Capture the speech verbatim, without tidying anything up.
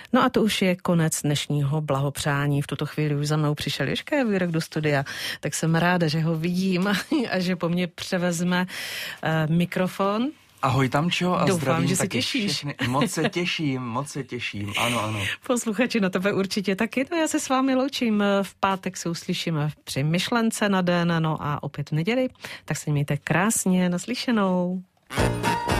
No a to už je konec dnešního blahopřání. V tuto chvíli už za mnou přišel Ježka Jávýrek do studia, tak jsem ráda, že ho vidím a že po mně převezme uh, mikrofon. Ahoj Tamčo a doufám, zdravím že se taky těšíš. Všechny. Moc se těším, moc se těším, ano, ano. Posluchači na tebe určitě taky. No já se s vámi loučím. V pátek se uslyšíme při myšlence na den, no a opět v neděli. Tak se mějte krásně, naslyšenou.